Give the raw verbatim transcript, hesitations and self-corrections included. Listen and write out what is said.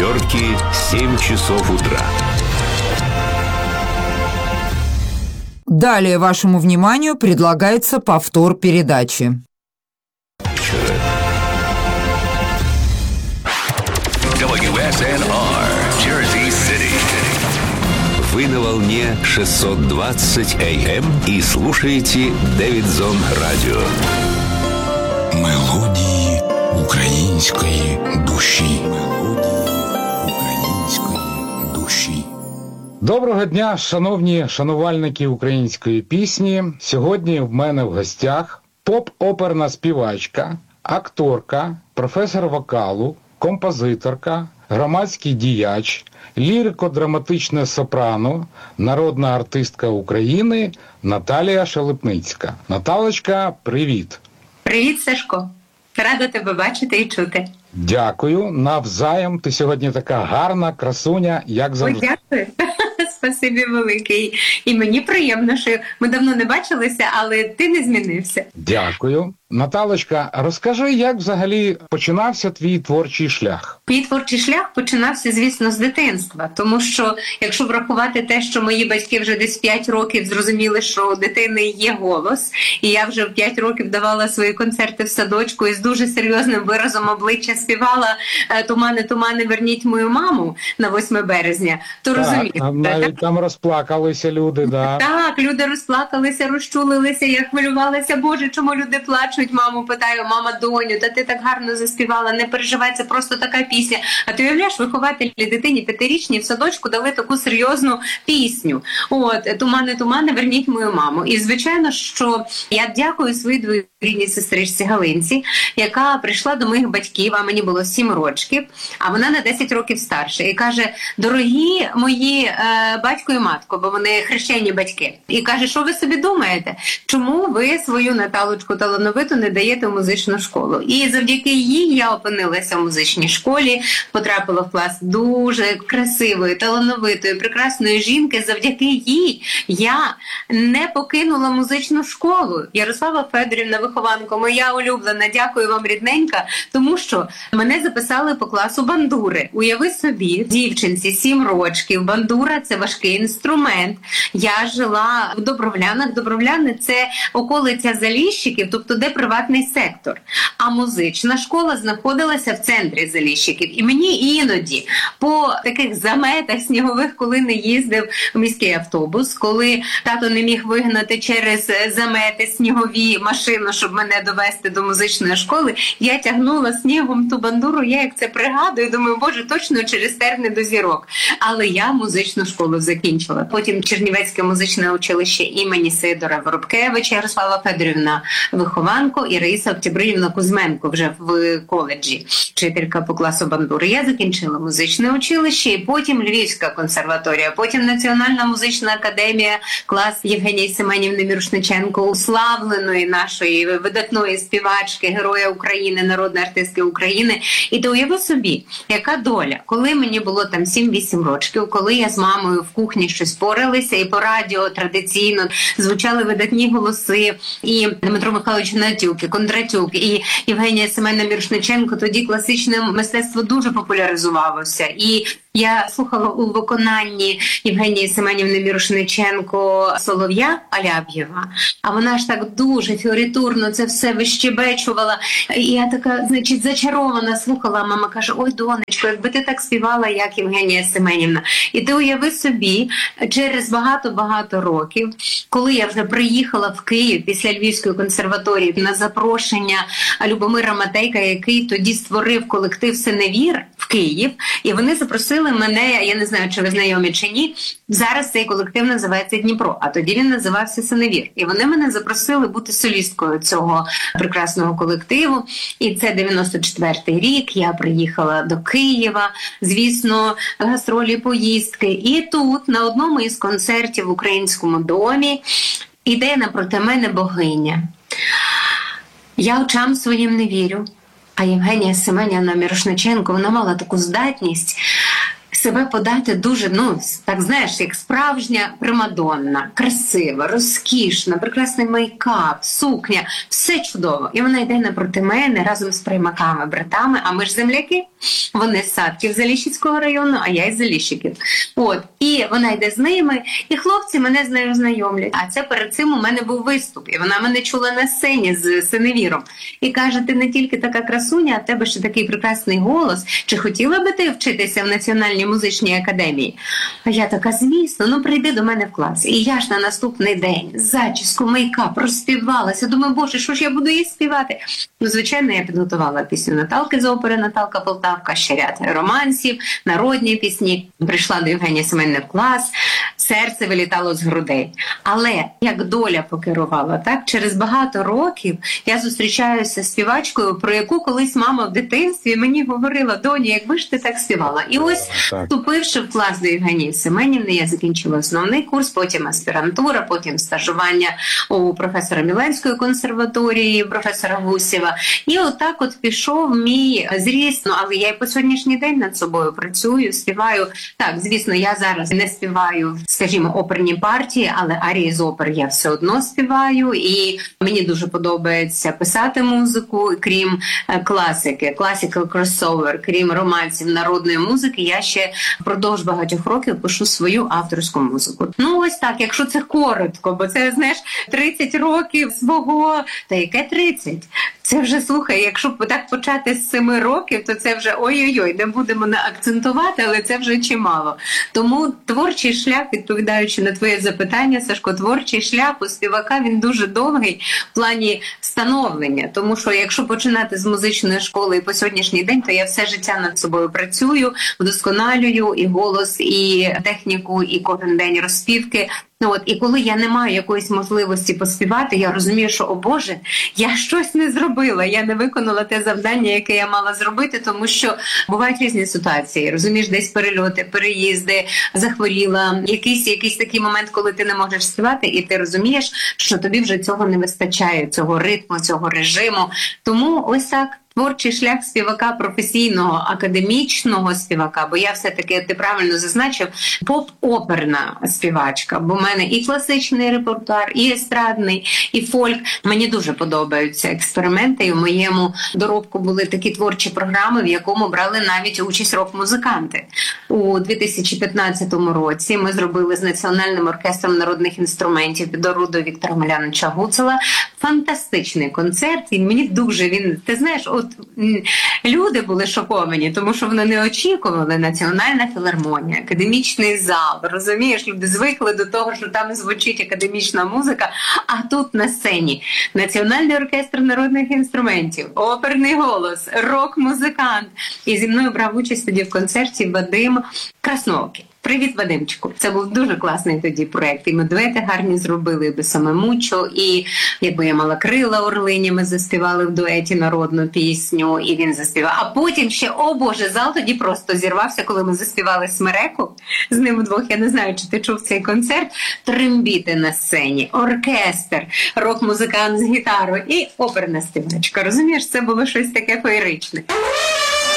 пятерки, семь часов утра. Далее вашему вниманию предлагается повтор передачи. дабл ю эс эн ар, Jersey City. Вы на волне шестьсот двадцать эй эм и слушаете Дэвидсон Радио. Мелодії української душі. Мелодії української душі. Доброго дня, шановні шанувальники української пісні. Сьогодні в мене в гостях поп-оперна співачка, акторка, професор вокалу, композиторка, громадський діяч, лірико-драматичне сопрано, народна артистка України Наталія Шелепницька. Наталочка, привіт! Привіт, Сашко. Рада тебе бачити і чути. Дякую. Навзаєм. Ти сьогодні така гарна, красуня, як завжди. Ой, дякую. Спасибі велике. І мені приємно, що ми давно не бачилися, але ти не змінився. Дякую. Наталочка, розкажи, як взагалі починався твій творчий шлях? Мій творчий шлях починався, звісно, з дитинства. Тому що, якщо врахувати те, що мої батьки вже десь п'ять років зрозуміли, що у дитини є голос, і я вже в п'ять років давала свої концерти в садочку і з дуже серйозним виразом обличчя співала «Тумани, тумани, верніть мою маму» на восьме березня, то розумієте. Навіть там розплакалися люди, да. Так, люди розплакалися, розчулилися, я хвилювалася, Боже, чому люди плачуть? Маму питаю, мама, доню, та ти так гарно заспівала, не переживай, це просто така пісня. А ти уявляєш, вихователі дитині п'ятирічній в садочку дали таку серйозну пісню. От, «Тумани, тумани, верніть мою маму». І, звичайно, що я дякую своїй двоюрідній сестричці Галинці, яка прийшла до моїх батьків, а мені було сім років, а вона на десять років старша. І каже, дорогі мої е, батько і матко, бо вони хрещені батьки. І каже, що ви собі думаєте? Чому ви свою Наталочку талановиту не даєте в музичну школу? І завдяки їй я опинилася в музичній школі, потрапила в клас дуже красивої, талановитої, прекрасної жінки. Завдяки їй я не покинула музичну школу. Ярослава Федорівна, вихованка, моя улюблена, дякую вам, рідненька, тому що мене записали по класу бандури. Уяви собі, дівчинці, сім років, бандура – це важкий інструмент. Я жила в Добровлянах. Добровляни – це околиця Заліщиків, тобто де приватний сектор. А музична школа знаходилася в центрі Заліщиків. І мені іноді по таких заметах снігових, коли не їздив міський автобус, коли тато не міг вигнати через замети снігові машину, щоб мене довести до музичної школи, я тягнула снігом ту бандуру, я як це пригадую, думаю, Боже, точно через терни до зірок. Але я музичну школу закінчила. Потім Чернівецьке музичне училище імені Сидора Воробкевича, Ярослава Федорівна вихованко і Раїса Октябринівна Кузьменко вже в коледжі, вчителька по класу бандури. Я закінчила музичне училище, і потім Львівська консерваторія, потім Національна музична академія, клас Євгенії Семенівни Мірошниченко, уславленої нашої видатної співачки, героя України, народної артистки України. І то уяви собі, яка доля. Коли мені було там сім-вісім років, коли я з мамою в кухні щось поралися, і по радіо традиційно звучали видатні голоси, і Дмитро Михайлович Натюк, і Кондратюк, і Євгенія Семенівна Мірошниченко, тоді класичне мистецтво дуже популяризувалося. І я слухала у виконанні Євгенії Семенівни Мірошниченко «Солов'я» Аляб'єва, а вона ж так дуже фіоритурно це все вищебечувала. І я така, значить, зачарована слухала, а мама каже, ой, донечко, якби ти так співала, як Євгенія Семенівна. І ти уяви собі, через багато-багато років, коли я вже приїхала в Київ після Львівської консерваторії на запрошення Любомира Матейка, який тоді створив колектив «Синевір» в Київ, і вони запросили мене, я не знаю, чи ви знайомі чи ні, зараз цей колектив називається «Дніпро», а тоді він називався «Синевір». І вони мене запросили бути солісткою цього прекрасного колективу. І це дев'яносто четвертий рік, я приїхала до Києва, звісно, гастролі, поїздки. І тут, на одному із концертів в Українському домі, іде напроти мене богиня. Я очам своїм не вірю. А Євгенія Семенівна Мірошниченко, вона мала таку здатність себе подати дуже, ну, так знаєш, як справжня примадонна, красива, розкішна, прекрасний мейкап, сукня, все чудово. І вона йде напроти мене разом з приймаками, братами, а ми ж земляки. Вони з Садків Заліщицького району, а я із Заліщиків. От. І вона йде з ними, і хлопці мене з нею знайомлять. А це перед цим у мене був виступ, і вона мене чула на сцені з Синевіром. І каже, ти не тільки така красуня, а в тебе ще такий прекрасний голос. Чи хотіла би ти вчитися в Національній музичній академії? А я така, звісно, ну прийди до мене в клас. І я ж на наступний день зачіску, мейкап, розспівалася. Думаю, боже, що ж я буду їй співати? Ну, звичайно, я підготувала пісню Наталки з опери «Наталка Полтавка», ще ряд романсів, народні пісні. Прийшла до Євгенії Семенівни в клас, серце вилітало з грудей. Але як доля покерувала, так, через багато років я зустрічаюся з співачкою, про яку колись мама в дитинстві мені говорила: доні, якби ж ти так співала. І ось, так, вступивши в клас до Євгенії Семенівни, я закінчила основний курс, потім аспірантура, потім стажування у професора Міленської консерваторії, професора Гусєва. І отак от пішов мій зріст. Ну, але я і по сьогоднішній день над собою працюю, співаю. Так, звісно, я зараз не співаю, скажімо, оперні партії, але арії з опер я все одно співаю. І мені дуже подобається писати музику, крім класики, classical crossover, крім романсів, народної музики, я ще впродовж багатьох років пишу свою авторську музику. Ну, ось так, якщо це коротко, бо це, знаєш, тридцять років свого, та яке тридцять? Це вже, слухай, якщо так почати з семи років, то це вже ой-ой-ой, не будемо не акцентувати, але це вже чимало. Тому творчий шлях, відповідаючи на твоє запитання, Сашко, творчий шлях у співака, він дуже довгий в плані становлення. Тому що якщо починати з музичної школи і по сьогоднішній день, то я все життя над собою працюю, вдосконалюю і голос, і техніку, і кожен день розспівки. Ну, от, і коли я не маю якоїсь можливості поспівати, я розумію, що, о Боже, я щось не зробила, я не виконала те завдання, яке я мала зробити, тому що бувають різні ситуації, розумієш, десь перельоти, переїзди, захворіла, якийсь, якийсь такий момент, коли ти не можеш співати, і ти розумієш, що тобі вже цього не вистачає, цього ритму, цього режиму. Тому ось так. Творчий шлях співака, професійного, академічного співака, бо я все-таки, ти правильно зазначив, поп-оперна співачка, бо в мене і класичний репертуар, і естрадний, і фольк. Мені дуже подобаються експерименти, і в моєму доробку були такі творчі програми, в якому брали навіть участь рок-музиканти. У дві тисячі п'ятнадцятому році ми зробили з Національним оркестром народних інструментів під орудою Віктора Маляновича Гуцула фантастичний концерт, і мені дуже він, ти знаєш, от люди були шоковані, тому що вони не очікували. Національна філармонія, академічний зал, розумієш, люди звикли до того, що там звучить академічна музика, а тут на сцені Національний оркестр народних інструментів, оперний голос, рок-музикант. І зі мною брав участь тоді в концерті Вадим Красновський. Привіт, Вадимчику. Це був дуже класний тоді проєкт. І ми дуети гарні зробили, і «Бесаме мучо», і «Якби я мала крила орлині», ми заспівали в дуеті народну пісню, і він заспівав. А потім ще, о Боже, зал тоді просто зірвався, коли ми заспівали «Смереку». З ним вдвох, я не знаю, чи ти чув цей концерт. Трембіти на сцені, оркестр, рок-музикант з гітарою і оперна співачка. Розумієш, це було щось таке феєричне.